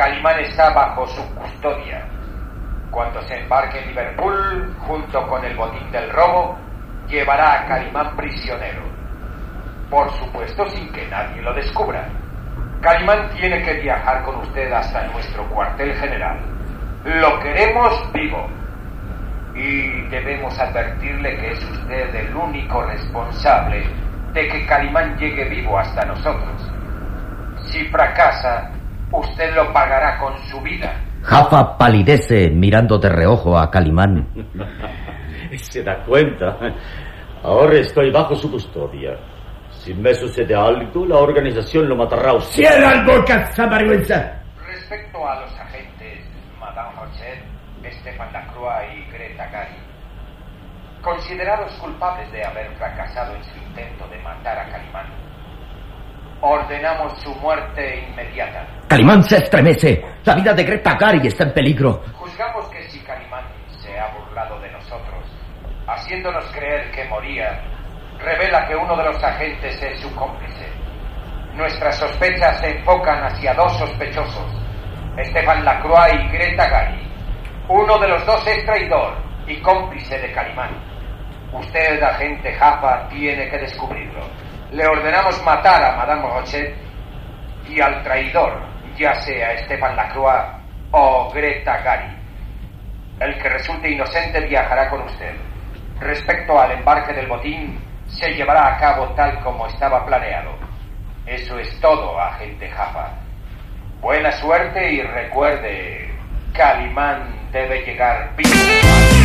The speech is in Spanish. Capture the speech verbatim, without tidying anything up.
Calimán está bajo su custodia. Cuando se embarque en Liverpool, junto con el botín del robo, llevará a Calimán prisionero. Por supuesto, sin que nadie lo descubra. Calimán tiene que viajar con usted hasta nuestro cuartel general. Lo queremos vivo. Y debemos advertirle que es usted el único responsable de que Calimán llegue vivo hasta nosotros. Si fracasa, usted lo pagará con su vida. Jaffa palidece mirando de reojo a Calimán. Se da cuenta. Ahora estoy bajo su custodia. Si me sucede algo, la organización lo matará a usted. ¡Cierra el boca, vergüenza! Respecto a los agentes Madame Rochet, Stefan Lacroix y Greta Gary, considerados culpables de haber fracasado en su intento de matar a Calimán, ordenamos su muerte inmediata. Calimán se estremece. La vida de Greta Gary está en peligro. Juzgamos que si Calimán se ha burlado de nosotros, haciéndonos creer que moría, revela que uno de los agentes es su cómplice. Nuestras sospechas se enfocan hacia dos sospechosos, Stefan Lacroix y Greta Gary. Uno de los dos es traidor y cómplice de Calimán. Usted, agente Jaffa, tiene que descubrirlo. Le ordenamos matar a Madame Rochet y al traidor, ya sea Stefan Lacroix o Greta Gary. El que resulte inocente viajará con usted. Respecto al embarque del botín, se llevará a cabo tal como estaba planeado. Eso es todo, agente Jaffa. Buena suerte y recuerde, Calimán debe llegar vivo.